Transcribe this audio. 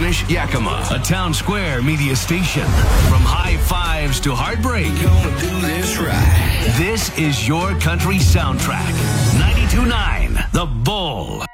Squamish, Yakima, a Town Square media station. From high fives to heartbreak, Gonna do this right. this is your country soundtrack. 92.9 The Bull.